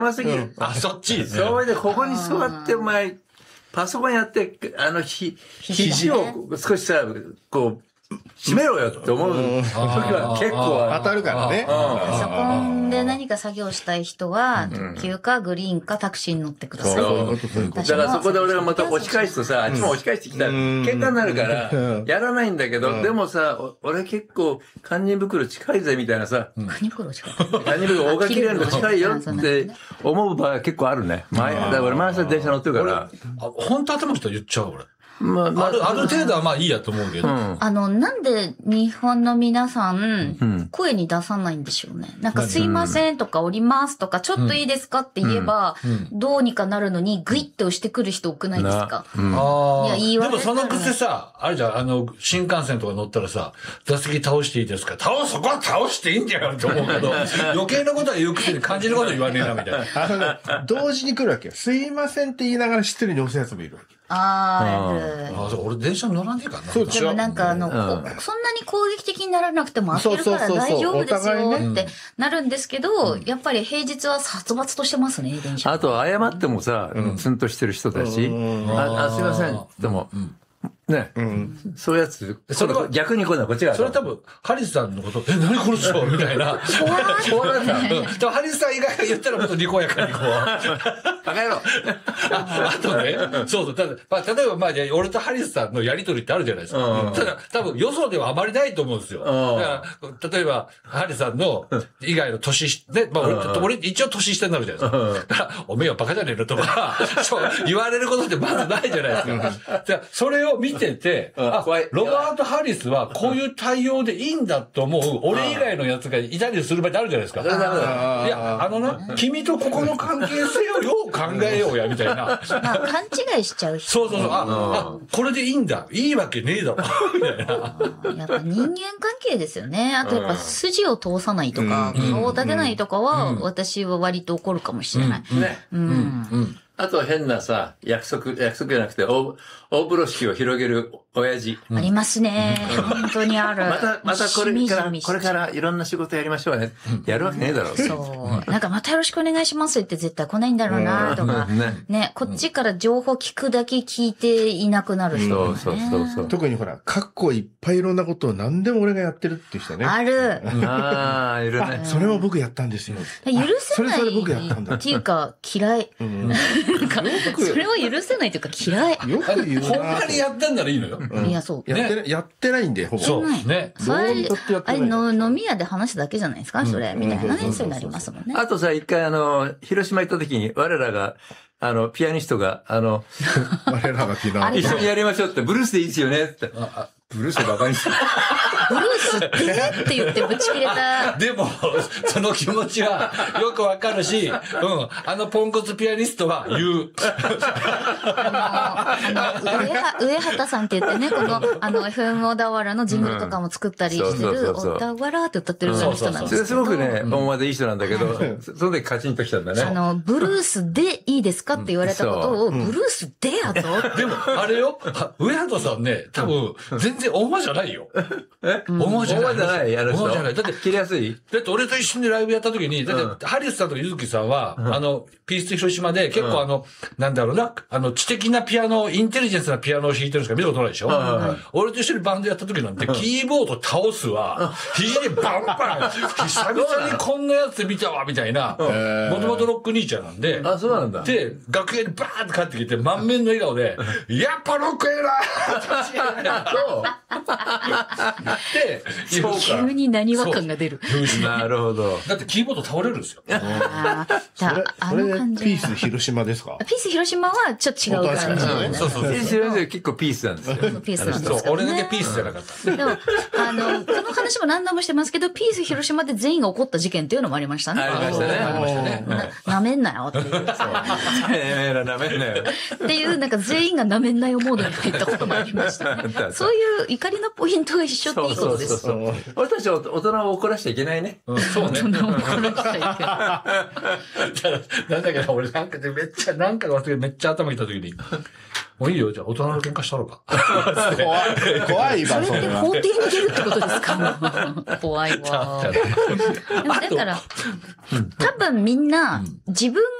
ま席。 あ、そっち。 それで、ここに座って、お前、パソコンやって、肘を少しさ、こう、閉めろよって思う時は結構当たるからね。 パソコンで何か作業したい人は、特急かグリーンかタクシーに乗ってください。 だからそこで俺がまた押し返すとさ、あっちも押し返してきたら喧嘩になるから、やらないんだけど、でもさ、俺結構、堪忍袋近いぜみたいなさ、 堪忍袋近い。 堪忍袋大垣切れるの近いよって思う場合は結構あるね。だから俺前さ電車乗ってるから。 本当頭の人言っちゃう俺。ある程度はまあいいやと思うけど。 なんで日本の皆さん、声に出さないんでしょうね。なんかすいませんとか降りますとか、ちょっといいですかって言えば、どうにかなるのにグイッと押してくる人多くないですか？いや、言い訳。 でもその癖さ、あれじゃん、新幹線とか乗ったらさ、座席倒していいですか？そこは倒していいんだよって思うけど、余計なことは言うくせに感じることは言わねえなみたいな。 同時に来るわけよ。すいませんって言いながら失礼に押すやつもいるわけ。 俺電車乗らねえからな。 そうでしょ。 でもなんかそんなに攻撃的にならなくても開けるから大丈夫ですよってなるんですけど、やっぱり平日は殺伐としてますね、電車。 あと謝ってもさ、ツンとしてる人だし、すいませんっても、ね、そういうやつ、それは逆にこっちが。 それは多分、ハリスさんのこと、何この人みたいな。 怖いな。 でもハリスさん以外が言ったらもっとにこやかにこう。 バカ野郎。 あとね、そう。例えば俺とハリスさんのやりとりってあるじゃないですか。ただ、多分、よそではあまりないと思うんですよ。だから、例えば、ハリスさんの以外の年、ね、俺一応年下になるじゃないですか。だから、おめえはバカじゃねえのとか、言われることってまずないじゃないですか。それを見てて、ロバート・ハリスはこういう対応でいいんだと思う、俺以外のやつがいたりする場合ってあるじゃないですか。いや、君とここの関係性をよう考えようや、みたいな。 まあ、勘違いしちゃう人。 そう。これでいいんだ。いいわけねえだろ。みたいな。 やっぱ人間関係ですよね。あとやっぱ筋を通さないとか、顔を立てないとかは、私は割と怒るかもしれない。 あと変なさ、約束じゃなくて、大風呂敷を広げる親父。 ありますね。本当にある。 またこれからいろんな仕事やりましょうね。やるわけねえだろ。 そう。なんかまたよろしくお願いしますって絶対来ないんだろうなとか。ね、こっちから情報聞くだけ聞いていなくなる人。 そう。 特にほら、過去いっぱいいろんなことを何でも俺がやってるっていう人ね。 ある。 いるね。 それも僕やったんですよ。 許せない。 それ僕やったんだ。 っていうか、嫌い。それを許せないというか嫌い。 よく言うな。 ほんまにやってんならいいのよ。 いや、そう。 やってないんで、ほぼ。 そう。ね。 あれ飲み屋で話すだけじゃないですかそれ。みたいなね。そういうのありますもんね。 あとさ、一回広島行った時に、我らが、ピアニストが、 我らがピアニスト。 一緒にやりましょうって、ブルースでいいですよねって。ブルースバカにして。 ブルースって言ってぶち切れた。 でも、その気持ちはよくわかるし、ポンコツピアニストは言う。 上畑さんって言ってね、この、FM 小田原のジングルとかも作ったりしてる、小田原って歌ってる人なんですけど。 すごくね、思わでいい人なんだけど、その時カチンときたんだね。 ブルースでいいですかって言われたことを、ブルースでやとでも、あれよ、上畑さんね、多分、全然大間じゃないよ。大間じゃない。大間じゃない。だって、 切りやすい？ だって俺と一緒にライブやった時に、だって、ハリスさんとゆずきさんは、ピース広島で結構なんだろうな、知的なピアノ、インテリジェンスなピアノを弾いてるんですか見たことないでしょ俺と一緒にバンドやった時なんて、キーボード倒すわ、肘でバンバン、久々にこんなやつ見たわ、みたいな、もともとロック兄ちゃんなんで、 あ、そうなんだ。 で、楽屋にバーンって帰ってきて、満面の笑顔で、やっぱロック偉いで、 急に何和感が出る。 なるほど。 だってキーボード倒れるんですよ。 それでピース広島ですか？ ピース広島はちょっと違う感じ。 そう。ピース広島結構ピースなんですよ。 ピースなんですそう、俺だけピースじゃなかった。 でも、この話も何度もしてますけど、ピース広島で全員が起こった事件っていうのもありましたね。 ありましたね。 なめんなよっていう。 なめんなよ。 っていう、なんか全員がなめんなよモードに入ったこともありましたね。そういう怒りのポイントが一緒っていいことです。 俺たち大人を怒らしちゃいけないね。 そうね。 なんだけど、俺なんかでめっちゃ、なんか忘れめっちゃ頭きた時に、もういいよ、じゃあ大人の喧嘩したろうか。 怖いわ、 それってそれは。 法廷に出るってことですか？怖いわ。でもだから、多分みんな、自分